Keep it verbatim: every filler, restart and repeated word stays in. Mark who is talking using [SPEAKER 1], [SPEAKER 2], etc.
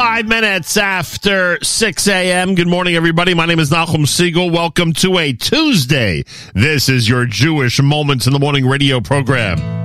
[SPEAKER 1] Five minutes after six a.m. Good morning, everybody. My name is Nachum Siegel. Welcome to a Tuesday. This is your Jewish Moments in the Morning radio program.